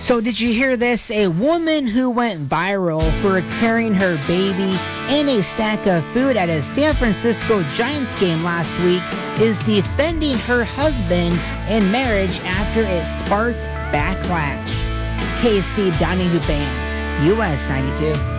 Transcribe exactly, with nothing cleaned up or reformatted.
So did you hear this? A woman who went viral for carrying her baby and a stack of food at a San Francisco Giants game last week is defending her husband in marriage after it sparked backlash. K C Donahue Band, U S ninety-two.